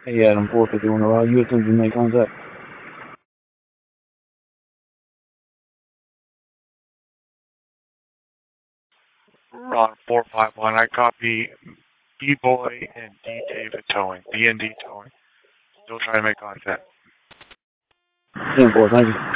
Hey, Adam 451 around. You attempted to make contact. Ron 451. I copy B-Boy and D David towing. B and D towing. Still trying to make contact. 10-4, thank you.